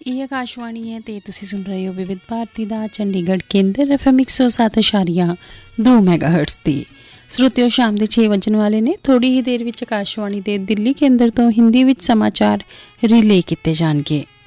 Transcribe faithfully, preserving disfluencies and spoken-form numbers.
ਇਹ ਆਕਾਸ਼ਵਾਣੀ ਹੈ ਅਤੇ ਤੁਸੀਂ ਸੁਣ ਰਹੇ ਹੋ ਵਿਵਿਧ ਭਾਰਤੀ ਦਾ ਚੰਡੀਗੜ੍ਹ ਕੇਂਦਰ ਐਫ ਐਮ ਇੱਕ ਸੌ ਸੱਤ ਅਸ਼ਾਰੀਆ ਦੋ ਮੈਗਾ ਹਰਟਸ ਦੀ। ਸਰੋਤਿਓ, ਸ਼ਾਮ ਦੇ ਛੇ ਵੱਜਣ ਵਾਲੇ ਨੇ। ਥੋੜ੍ਹੀ ਹੀ ਦੇਰ ਵਿੱਚ ਆਕਾਸ਼ਵਾਣੀ ਦੇ ਦਿੱਲੀ ਕੇਂਦਰ ਤੋਂ ਹਿੰਦੀ ਵਿੱਚ ਸਮਾਚਾਰ ਰਿਲੇ ਕੀਤੇ ਜਾਣਗੇ।